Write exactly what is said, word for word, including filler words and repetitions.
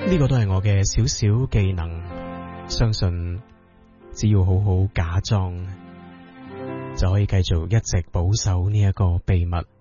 呢個都係我嘅少少技能，相信只要好好假裝，就可以繼續一直保守呢一個秘密。